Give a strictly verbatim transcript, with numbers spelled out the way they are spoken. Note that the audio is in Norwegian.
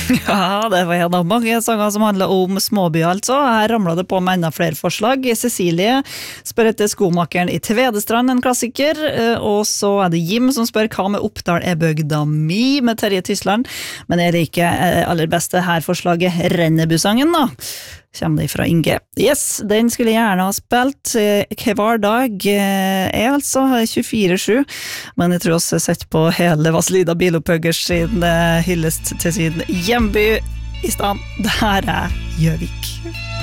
Ja, det var en av mange sanger som handler om småby altså. Her ramlet det på med enda flere forslag. Cecilie spør etter Skomakeren i Tvedestrand, en klassiker. Og så er det Jim som spør hva med Oppdal er bygda mi med Terje Tysland. Men er det ikke aller beste her forslaget Rennebusangen da? Kommer det fra Inge. Yes, den skulle jeg gjerne ha spilt hver dag, er altså tjuefire sju, men jeg tror også jeg setter på hele Vazelina Bilopphuggers sin hyllest til sin hjemby i stedet. Det her er Gjøvik.